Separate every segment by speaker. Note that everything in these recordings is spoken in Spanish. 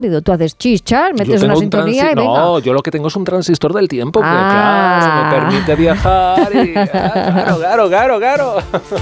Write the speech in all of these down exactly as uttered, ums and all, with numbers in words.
Speaker 1: Tú haces chichas, metes una sintonía transi- y venga.
Speaker 2: No, yo lo que tengo es un transistor del tiempo que,
Speaker 1: ah.
Speaker 2: claro, me permite viajar y... Claro, claro, claro, claro.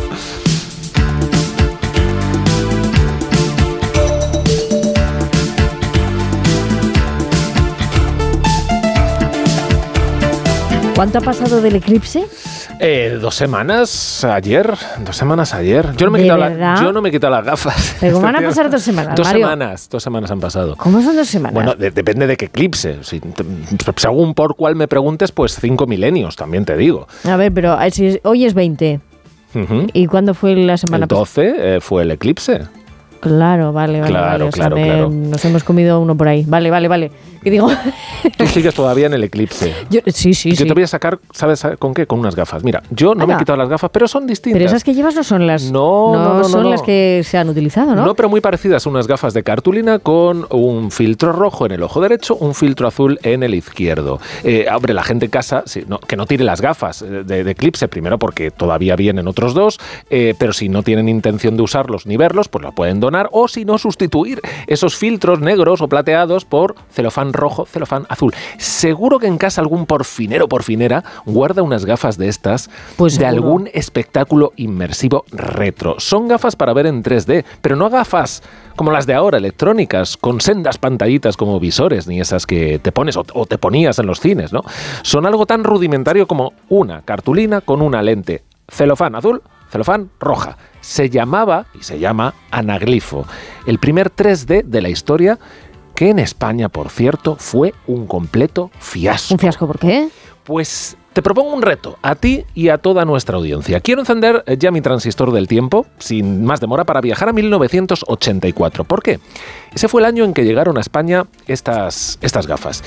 Speaker 1: ¿Cuánto ha pasado del eclipse?
Speaker 2: Eh, dos semanas ayer, dos semanas ayer. Yo no me he quitado, la, yo no me he quitado las gafas.
Speaker 1: Pero ¿cómo van a pasar dos semanas,
Speaker 2: Dos
Speaker 1: Mario?
Speaker 2: semanas, dos semanas han pasado.
Speaker 1: ¿Cómo son dos semanas?
Speaker 2: Bueno, de, depende de qué eclipse. Si, según por cuál me preguntes, pues cinco milenios, también te digo.
Speaker 1: A ver, pero si hoy es veinte.
Speaker 2: Uh-huh.
Speaker 1: ¿Y cuándo fue la semana
Speaker 2: pasada? El doce eh, fue el eclipse.
Speaker 1: Claro, vale, vale.
Speaker 2: Claro,
Speaker 1: vale.
Speaker 2: claro,
Speaker 1: o sea, me,
Speaker 2: claro.
Speaker 1: Nos hemos comido uno por ahí. Vale, vale, vale. ¿Qué digo?
Speaker 2: Tú sigues todavía en el eclipse.
Speaker 1: Yo, sí, sí,
Speaker 2: yo
Speaker 1: sí.
Speaker 2: te voy a sacar, ¿sabes con qué? Con unas gafas. Mira, yo no
Speaker 1: Ana.
Speaker 2: me he quitado las gafas, pero son distintas.
Speaker 1: Pero esas que llevas no son las...
Speaker 2: No, no, no, no
Speaker 1: son
Speaker 2: no.
Speaker 1: las que se han utilizado, ¿no?
Speaker 2: No, pero muy parecidas. Unas gafas de cartulina con un filtro rojo en el ojo derecho, un filtro azul en el izquierdo. Eh, hombre, la gente en casa, sí, no, que no tire las gafas de, de eclipse, primero porque todavía vienen otros dos, eh, pero si no tienen intención de usarlos ni verlos, pues lo pueden donar, o si no, sustituir esos filtros negros o plateados por celofán rojo, celofán azul. Seguro que en casa algún porfinero o porfinera guarda unas gafas de estas,
Speaker 1: pues
Speaker 2: de
Speaker 1: seguro.
Speaker 2: algún espectáculo inmersivo retro. Son gafas para ver en tres D, pero no gafas como las de ahora, electrónicas, con sendas pantallitas como visores, ni esas que te pones o, o te ponías en los cines, ¿no? Son algo tan rudimentario como una cartulina con una lente celofán azul, celofán roja. Se llamaba, y se llama, anaglifo, el primer tres D de la historia, que en España, por cierto, fue un completo fiasco.
Speaker 1: ¿Un fiasco por qué?
Speaker 2: Pues te propongo un reto, a ti y a toda nuestra audiencia. Quiero encender ya mi transistor del tiempo, sin más demora, para viajar a mil novecientos ochenta y cuatro. ¿Por qué? Ese fue el año en que llegaron a España estas, estas gafas.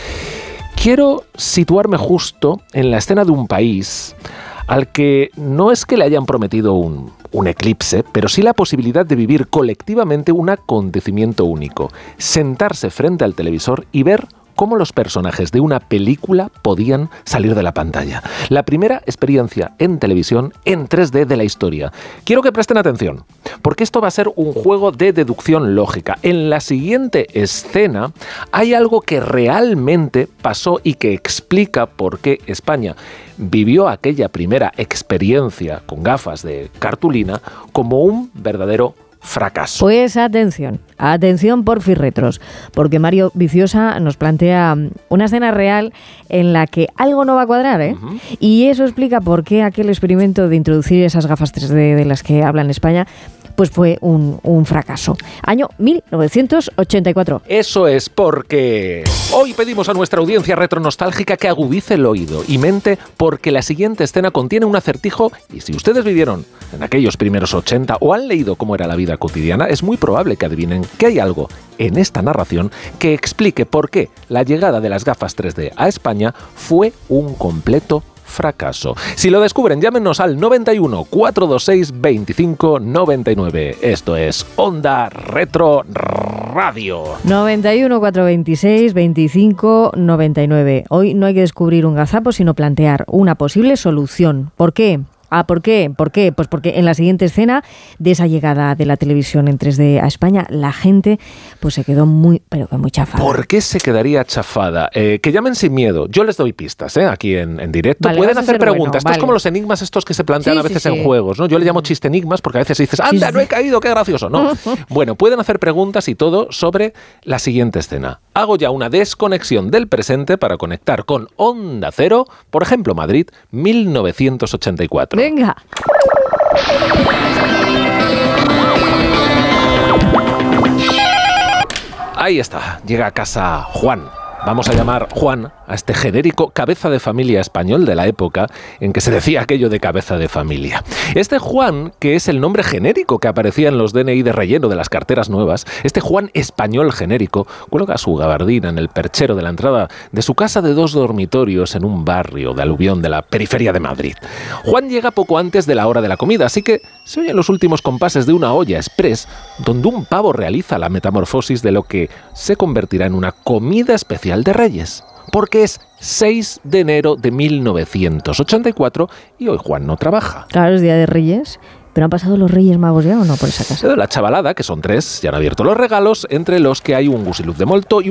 Speaker 2: Quiero situarme justo en la escena de un país al que no es que le hayan prometido un, un eclipse, pero sí la posibilidad de vivir colectivamente un acontecimiento único, sentarse frente al televisor y ver cómo los personajes de una película podían salir de la pantalla. La primera experiencia en televisión en tres D de la historia. Quiero que presten atención, porque esto va a ser un juego de deducción lógica. En la siguiente escena hay algo que realmente pasó y que explica por qué España vivió aquella primera experiencia con gafas de cartulina como un verdadero fracaso.
Speaker 1: Pues atención, atención porfirretros, porque Mario Viciosa nos plantea una escena real en la que algo no va a cuadrar, ¿eh? Uh-huh. Y eso explica por qué aquel experimento de introducir esas gafas tres D de las que habla en España pues fue un, un fracaso. Año mil novecientos ochenta y cuatro.
Speaker 2: Eso es porque hoy pedimos a nuestra audiencia retronostálgica que agudice el oído y mente, porque la siguiente escena contiene un acertijo y si ustedes vivieron en aquellos primeros ochenta o han leído cómo era la vida cotidiana, es muy probable que adivinen que hay algo en esta narración que explique por qué la llegada de las gafas tres D a España fue un completo fracaso. Si lo descubren, llámenos al noventa y uno, cuatrocientos veintiséis, veinticinco noventa y nueve. Esto es Onda Retro Radio.
Speaker 1: noventa y uno, cuatrocientos veintiséis, veinticinco noventa y nueve. Hoy no hay que descubrir un gazapo, sino plantear una posible solución. ¿Por qué? Ah, ¿por qué? ¿Por qué? Pues porque en la siguiente escena de esa llegada de la televisión en tres D a España, la gente pues se quedó muy, pero que muy chafada.
Speaker 2: ¿Por qué se quedaría chafada? Eh, que llamen sin miedo. Yo les doy pistas, ¿eh? Aquí en, en directo.
Speaker 1: Vale,
Speaker 2: pueden hacer preguntas.
Speaker 1: Bueno,
Speaker 2: Esto
Speaker 1: vale.
Speaker 2: es como los enigmas estos que se plantean
Speaker 1: sí,
Speaker 2: a veces
Speaker 1: sí, sí.
Speaker 2: en juegos, ¿no? Yo le llamo chiste enigmas porque a veces dices, ¡anda,
Speaker 1: sí,
Speaker 2: no he
Speaker 1: sí.
Speaker 2: caído, qué gracioso! No. Bueno, pueden hacer preguntas y todo sobre la siguiente escena. Hago ya una desconexión del presente para conectar con Onda Cero, por ejemplo, Madrid, mil novecientos ochenta y cuatro.
Speaker 1: Venga.
Speaker 2: Ahí está, llega a casa Juan. Vamos a llamar Juan a este genérico cabeza de familia español de la época en que se decía aquello de cabeza de familia. Este Juan, que es el nombre genérico que aparecía en los D N I de relleno de las carteras nuevas, este Juan español genérico cuelga su gabardina en el perchero de la entrada de su casa de dos dormitorios en un barrio de aluvión de la periferia de Madrid. Juan llega poco antes de la hora de la comida, así que se oyen los últimos compases de una olla express donde un pavo realiza la metamorfosis de lo que se convertirá en una comida especial de Reyes, porque es seis de enero de mil novecientos ochenta y cuatro y hoy Juan no trabaja.
Speaker 1: Claro, es Día de Reyes ¿Pero han pasado los Reyes Magos ya o no por esa casa?
Speaker 2: La chavalada, que son tres, ya han abierto los regalos, entre los que hay un gusiluz de molto y